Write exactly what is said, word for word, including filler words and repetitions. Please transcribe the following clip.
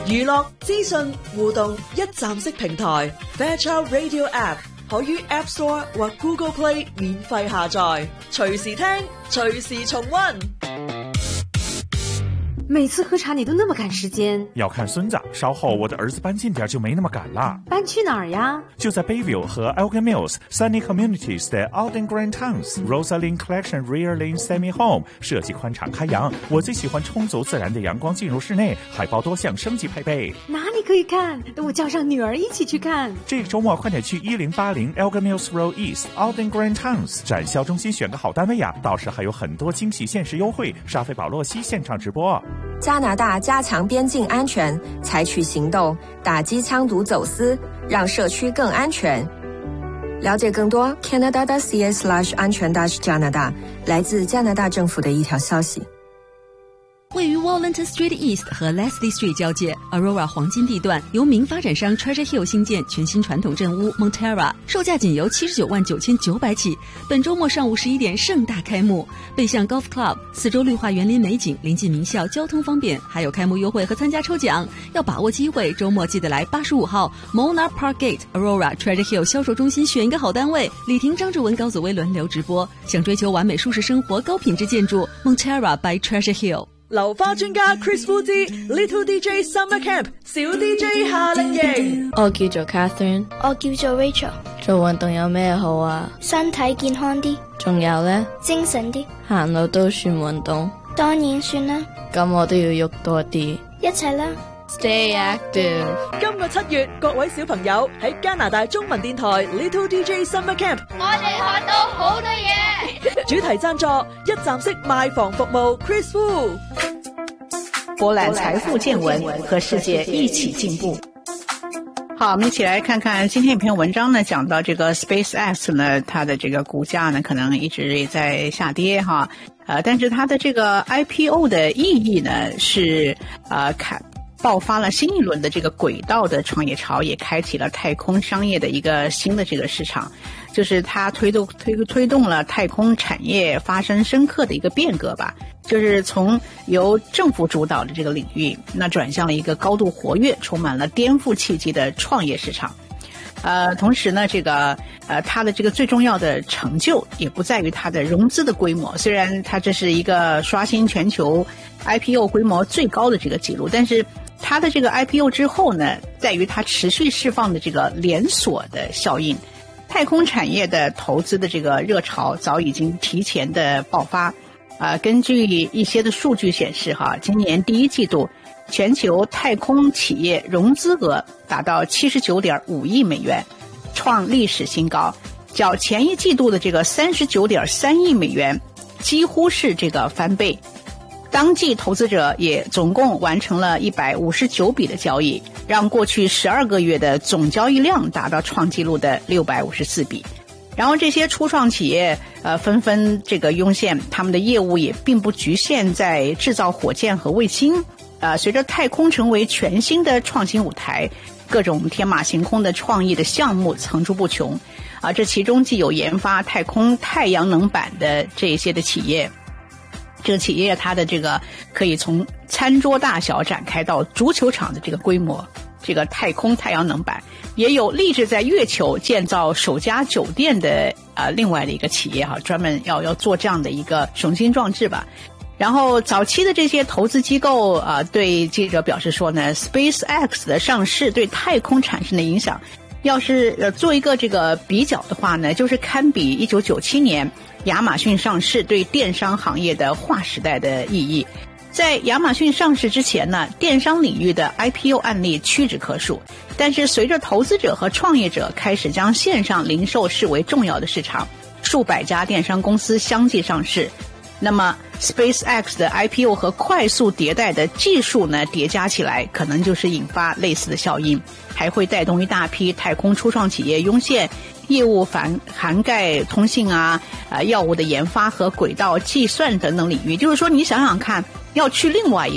娛樂、資訊、互動一站式平台 Fairchild Radio App 可於 App Store 或 Google Play 免費下載，隨時聽，隨時重溫。 每次喝茶你都那麼趕時間， 要看孫子，稍後我的兒子搬近點就沒那麼趕了。 搬去哪兒呀？就在 Bayview 和 Elgin Mills Sunny Communities 的 Alden Green Towns Rosalind Collection Rear Lane Semi Home， 設計寬敞開揚，我最喜歡充足自然的陽光進入室內，海報多項升級配備。 哪裡可以看？等我叫上女兒一起去看。 這個周末快點去一零八零 Elgin Mills Road East Alden Green Towns 展銷中心選個好單位呀，到時還有很多驚喜限時優惠，莎菲寶洛西現場直播。 加拿大加強邊境安全，採取行動打擊槍毒走私，讓社區更安全。了解更多 Canada.ca slash 安全 dash 加拿大，來自加拿大政府的一條消息。 位於 Walnut Street East 和 Leslie Street 交界 Aurora 黃金地段，由名發展商 Treasure Hill 新建全新傳統鎮屋 Montera， 售價僅由七十九萬九千九百起。本周末上午十一點盛大開幕，背向 Golf Club， 四周綠化園林美景，臨近名校，交通方便，還有開幕優惠和參加抽獎。要把握機會，周末記得來八十五號 Monarch Park Gate Aurora Treasure Hill 銷售中心選一個好單位。李婷、張志文、高子薇輪流直播。想追求完美舒適生活、高品質建築 Montera by Treasure Hill。 流花專家 Chris Wu 之 Little D J Summer Camp 小 D J 夏令營。 我叫做 Catherine， 我叫做 Rachel。 做運動有咩好啊？ 身體健康啲。 仲有呢？ 精神啲。 行路都算運動？ 當然算啦。 咁我都要喐多啲。 一齊啦。 Stay active。 今個七月，各位小朋友喺加拿大中文電台 Little D J Summer Camp， 我哋學到好多嘢。 主題贊助一站式賣房服務 Chris Wu。 博覽財富見聞，和世界一起進步。好，我們一起來看看今天一篇文章呢，講到這個 SpaceX 呢，它的這個股價呢，可能一直也在下跌哈，呃，但是它的這個 I P O 的意義呢，是呃開爆發了新一輪的這個軌道的創業潮，也開啟了太空商業的一個新的這個市場。就是它推動推推動了太空產業發生深刻的一個變革吧，就是從由政府主導的這個領域，那轉向了一個高度活躍、充滿了顛覆契機的創業市場。呃，同時呢，這個呃，它的這個最重要的成就也不在於它的融資的規模，雖然它這是一個刷新全球 I P O 規模最高的這個記錄，但是它的這個 I P O 之後呢，在於它持續釋放的這個連鎖的效應。太空產業的投資的這個熱潮早已經提前的爆發，呃，根據一些的數據顯示，哈，今年第一季度全球太空企業融資額達到七十九點五億美元，創歷史新高，較前一季度的這個三十九點三億美元幾乎是這個翻倍。當季投資者也總共完成了一百五十九筆的交易，讓過去十二個月的總交易量達到創紀錄的六百五十四筆。然後這些初創企業呃紛紛這個湧現，他們的業務也並不局限在製造火箭和衛星。呃，隨着太空成為全新的創新舞台，各種天馬行空的創意的項目層出不窮。啊，這其中既有研發太空太陽能板的這一些的企業。這個企業它的這個可以從餐桌大小展開到足球場的這個規模，這個太空太陽能板也有立志在月球建造首家酒店的呃另外的一個企業哈，專門要要做這樣的一個雄心壯志吧。然後早期的這些投資機構啊、呃，對記者表示說呢 ，SpaceX 的上市對太空產生的影響，要是呃做一個這個比較的話呢，就是堪比一九九七年。亞馬遜上市對電商行業的劃時代的意義。在亞馬遜上市之前呢，電商領域的 I P O 案例屈指可數，但是隨着投資者和創業者開始將線上零售視為重要的市場，數百家電商公司相繼上市。那麼 SpaceX 的 I P O 和快速迭代的技術呢疊加起來，可能就是引發類似的效應，還會帶動一大批太空初創企業湧現，業務涵涵蓋通信啊、呃藥物的研發和軌道計算等等領域。就是說，你想想看，要去另外一